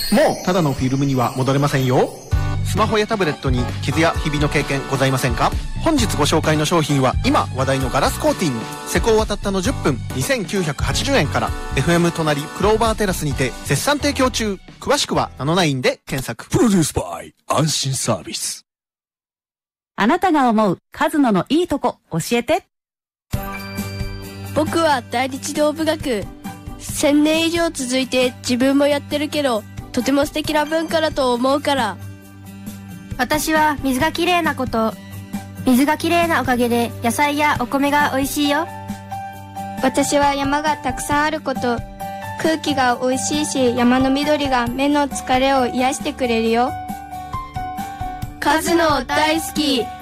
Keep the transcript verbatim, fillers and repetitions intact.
もうただのフィルムには戻れませんよ。スマホやタブレットに傷やひびの経験ございませんか？本日ご紹介の商品は今話題のガラスコーティング、施工はたったのじゅっぷんにせんきゅうひゃくはちじゅうえんから。 エフエム 隣クローバーテラスにて絶賛提供中。詳しくはナノナインで検索。 プロデュースバイ安心サービス。 あなたが思うカズノのいいとこ教えて。 僕は第一動物学。せんねん以上続いて自分もやってるけど、とても素敵な文化だと思うから。 私は水がきれいなこと。水がきれいなおかげで野菜やお米が美味しいよ。 私は山がたくさんあること。空気が美味しいし、山の緑が目の疲れを癒してくれるよ。 カズノ大好き。